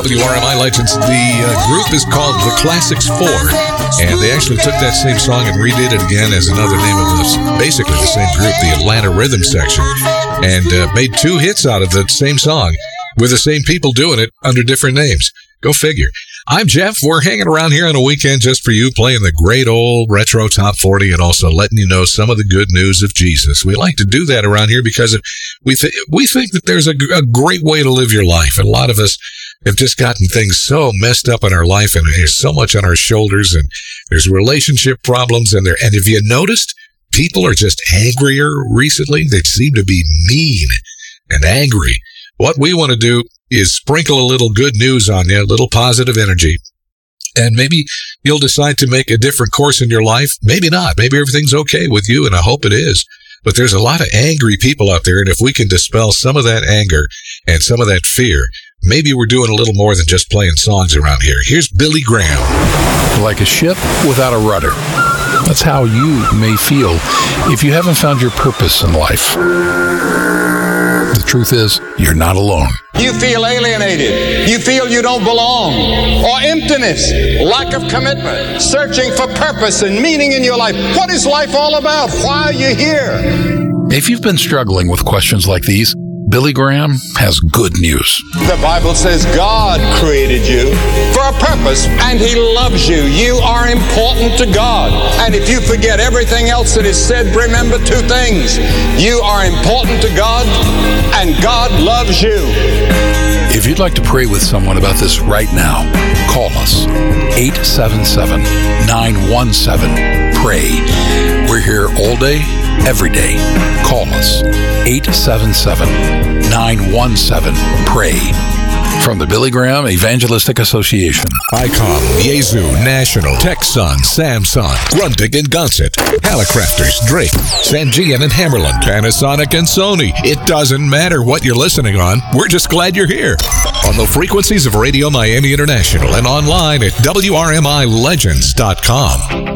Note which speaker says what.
Speaker 1: WRMI Legends. The group is called The Classics 4, and they actually took that same song and redid it again as another name of this, basically the same group, the Atlanta Rhythm Section, and made 2 hits out of the same song with the same people doing it under different names. Go figure. I'm Jeff. We're hanging around here on a weekend just for you, playing the great old retro top 40 and also letting you know some of the good news of Jesus. We like to do that around here because we think that there's a great way to live your life. And a lot of us have just gotten things so messed up in our life, and there's so much on our shoulders, and there's relationship problems, and have you noticed people are just angrier recently? They seem to be mean and angry. What we want to do is sprinkle a little good news on you, a little positive energy, and maybe you'll decide to make a different course in your life. Maybe not. Maybe everything's okay with you, and I hope it is. But there's a lot of angry people out there, and if we can dispel some of that anger and some of that fear, maybe we're doing a little more than just playing songs around here. Here's Billy Graham.
Speaker 2: Like a ship without a rudder. That's how you may feel if you haven't found your purpose in life. The truth is, you're not alone.
Speaker 3: You feel alienated. You feel you don't belong. Or emptiness, lack of commitment, searching for purpose and meaning in your life. What is life all about? Why are you here?
Speaker 2: If you've been struggling with questions like these, Billy Graham has good news.
Speaker 3: The Bible says God created you for a purpose, and He loves you. You are important to God. And if you forget everything else that is said, remember 2 things. You are important to God, and God loves you.
Speaker 2: If you'd like to pray with someone about this right now, call us. 877-917-PRAY. We're here all day, every day. Call us. 877-917-PRAY. From the Billy Graham Evangelistic Association.
Speaker 1: ICOM, Yaesu, National, Texan, Samsung, Grundig and Gonset, Hallicrafters, Drake, Sangean and Hammerland, Panasonic and Sony. It doesn't matter what you're listening on. We're just glad you're here. On the frequencies of Radio Miami International and online at WRMILegends.com.